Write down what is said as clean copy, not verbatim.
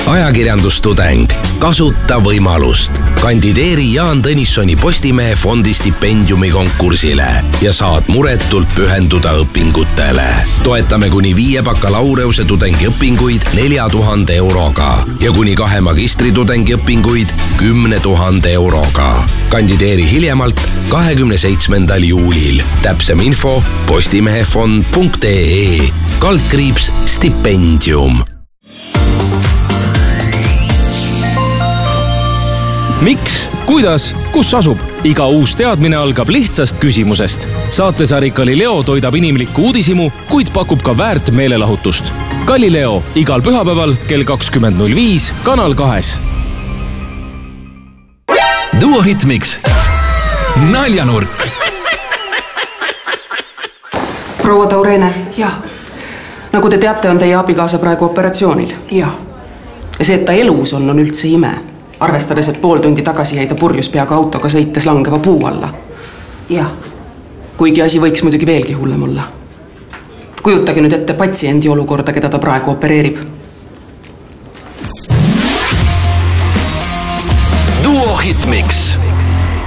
ajakirjandustudeng, kasuta võimalust. Kandideeri Jaan Tõnissoni Postimehe fondi stipendiumi konkursile ja saad muretult pühenduda õpingutele. Toetame kuni 5 bakalaureuse tudengiõpinguid 4000 euroga ja kuni 2 magistritudengiõpinguid 10 000 euroga. Kandideeri hiljemalt 27. juulil. Täpsem info postimehefond.ee/stipendium. Miks, kuidas, kus asub? Iga uus teadmine algab lihtsast küsimusest. Saatesari Galileo toidab inimlikku uudisimu, kuid pakub ka väärt meelelahutust. Galileo igal pühapäeval kell 20.05 Kanal 2. Duo Hitmix. Naljanurk. Proua Taurene. Ja. Nagu te teate, on teie abikaasa praegu operatsioonil. Ja. Ja see, et ta elus on üldse ime. Arvestades, et pool tundi tagasi jäi ta purjus peaga autoga sõites langeva puu alla. Ja. Kuigi asi võiks muidugi veelgi hullem olla. Kujutage nüüd ette patsiendi olukorda, keda ta praegu opereerib. Duo Hitmix.